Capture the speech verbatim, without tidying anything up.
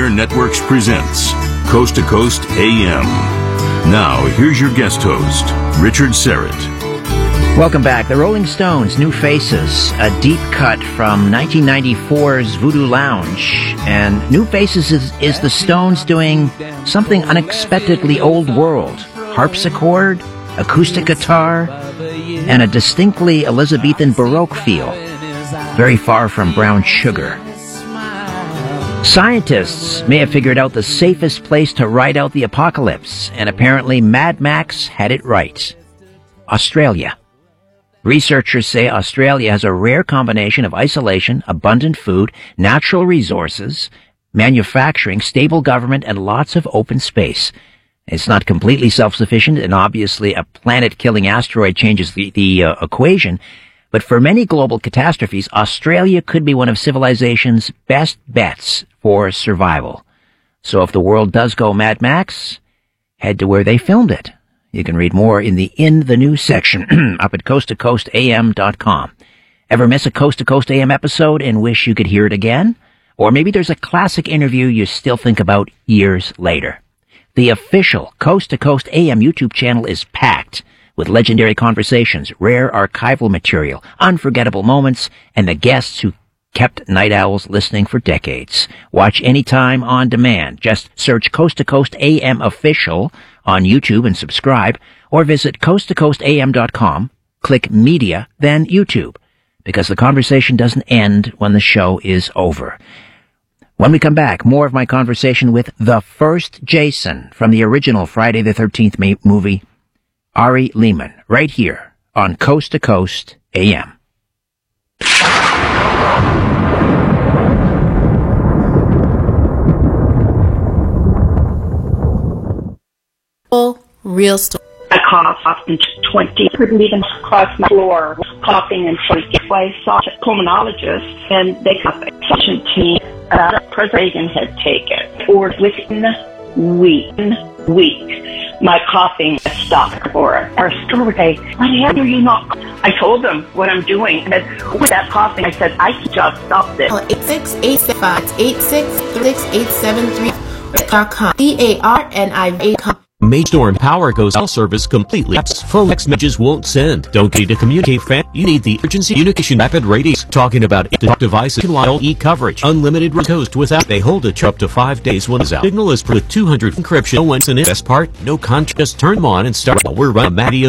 Pioneer Networks presents Coast to Coast A M. Now, here's your guest host, Richard Syrett. Welcome back. The Rolling Stones, New Faces, a deep cut from nineteen ninety-four's Voodoo Lounge. And New Faces is, is the Stones doing something unexpectedly old world. Harpsichord, acoustic guitar, and a distinctly Elizabethan Baroque feel. Very far from Brown Sugar. Scientists may have figured out the safest place to ride out the apocalypse, and apparently Mad Max had it right. Australia. Researchers say Australia has a rare combination of isolation, abundant food, natural resources, manufacturing, stable government, and lots of open space. It's not completely self-sufficient, and obviously a planet-killing asteroid changes the, the uh, equation, but for many global catastrophes, Australia could be one of civilization's best bets for survival. So if the world does go Mad Max, head to where they filmed it. You can read more in the In the News section up at coast to coast a m dot com. Ever miss a Coast to Coast A M episode and wish you could hear it again? Or maybe there's a classic interview you still think about years later. The official Coast to Coast A M YouTube channel is packed with legendary conversations, rare archival material, unforgettable moments, and the guests who kept night owls listening for decades. Watch anytime on demand. Just search Coast to Coast A M Official on YouTube and subscribe, or visit coast to coast a m dot com, click Media, then YouTube, because the conversation doesn't end when the show is over. When we come back, more of my conversation with the first Jason from the original Friday the thirteenth movie, Ari Lehman, right here on Coast to Coast A M. Real story. I coughed in twenty, couldn't even cross my floor, coughing and shaking. I saw a pulmonologist, and they got a suction team uh, President Reagan had taken. Or within week, week, my coughing stopped. Or our story, what happened? Are you not? I told them what I'm doing, and with that coughing, I said I just stopped it. eight six eight five eight six six eight seven three dot com. C A R N I A com. Major storm power goes out, service completely. Phone text messages won't send. Don't need to communicate fast. You need the emergency communication rapid radius. Talking about devices, L E coverage, unlimited coast without. They hold it up to five days when it's out. Signal is with two hundred encryption. No one's in it. Best part, no contract. Just turn them on and start. We're running Mario.